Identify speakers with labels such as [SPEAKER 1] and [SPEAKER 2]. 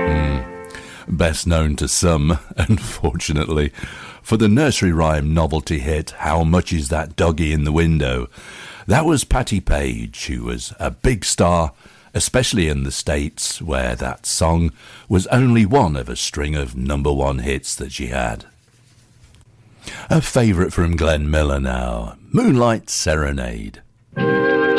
[SPEAKER 1] Best known to some, unfortunately, for the nursery rhyme novelty hit How Much Is That Doggy in the Window? That was Patti Page, who was a big star, especially in the States, where that song was only one of a string of number one hits that she had. A favourite from Glenn Miller now, Moonlight Serenade.